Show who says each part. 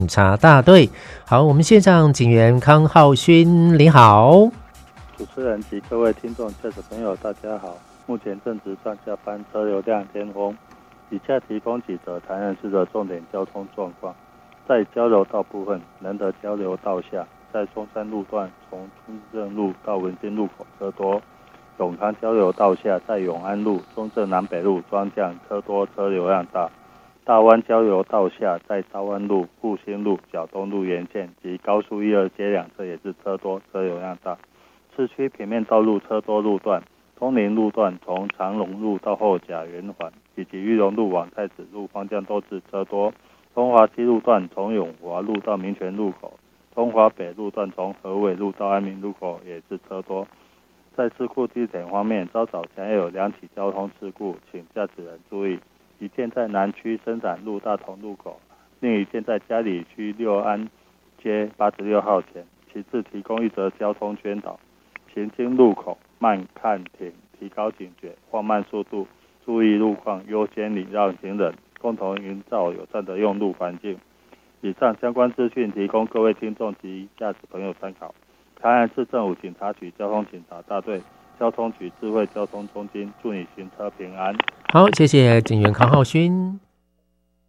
Speaker 1: 警察大队。好，我们线上警员康浩勋，你好。
Speaker 2: 主持人及各位听众、驾驶朋友，大家好。目前正值上下班，车流量尖峰。以下提供几则台南市的重点交通状况。在交流道部分，仁德交流道下，在松山路段从中正路到文心路口车多；永康交流道下，在永安路、中正南北路庄降车多，车流量大。大湾交流道下，在大湾路、复兴路、角东路沿线及高速1、2街两侧也是车多，车流量大。市区平面道路车多路段，东宁路段从长隆路到后甲圆环，以及裕隆路往太子路方向都是车多。中华西路段从永华路到民权路口，中华北路段从和伟路到安民路口也是车多。在事故地点方面，稍早前也有2起交通事故，请驾驶人注意。一件在南区生展路大同路口，另一件在嘉里区六安街86号前。其次提供一则交通宣导：行经路口慢看停，提高警觉，放慢速度，注意路况，优先礼让行人，共同营造友善的用路环境。以上相关资讯提供各位听众及驾驶朋友参考。台南市政府警察局交通警察大队、交通局智慧交通中心，祝你行车平安。
Speaker 1: 好，谢谢警员康浩勋。